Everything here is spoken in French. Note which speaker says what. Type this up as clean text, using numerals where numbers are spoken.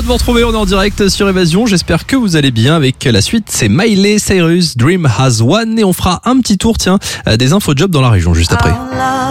Speaker 1: de vous retrouver, on est en direct sur Évasion. J'espère que vous allez bien. Avec la suite, c'est Miley Cyrus, Dream Has One. Et on fera un petit tour, des infojobs dans la région juste après.